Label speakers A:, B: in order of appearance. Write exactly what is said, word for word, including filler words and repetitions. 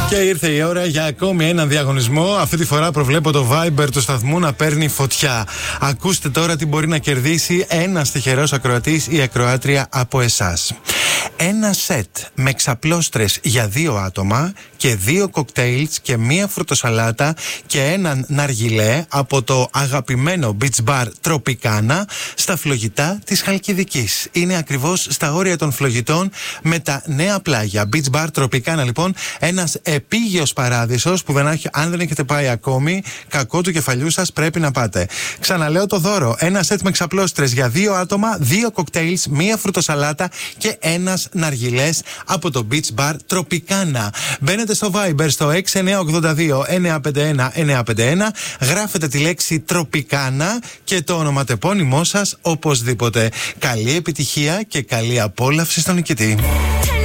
A: Και ήρθε η ώρα για ακόμη έναν διαγωνισμό. Αυτή τη φορά προβλέπω το Viber του σταθμού να παίρνει φωτιά. Ακούστε τώρα τι μπορεί να κερδίσει ένας τυχερός ακροατής ή ακροάτρια από εσάς. Ένα σετ με ξαπλώστρες για δύο άτομα και δύο κοκτέιλς και μία φρουτοσαλάτα και έναν ναργιλέ από το αγαπημένο beach bar Tropicana στα φλογητά της Χαλκιδικής. Είναι ακριβώς στα όρια των φλογητών με τα νέα πλάγια. Beach bar Tropicana, λοιπόν, ένας επίγειος παράδεισος που δεν έχει, αν δεν έχετε πάει ακόμη, κακό του κεφαλιού σας, πρέπει να πάτε. Ξαναλέω το δώρο. Ένα σετ με ξαπλώστρες για δύο άτομα, δύο κοκτέιλς, μία φρουτοσαλάτα και ένας ναργιλές από το beach bar Tropicana. Μπαίνετε στο Viber στο έξι εννιά οκτώ δύο εννιά πέντε ένα εννιά πέντε ένα, γράφετε τη λέξη Tropicana και το ονοματεπώνυμό σας οπωσδήποτε. Καλή επιτυχία και καλή απόλαυση στον νικητή.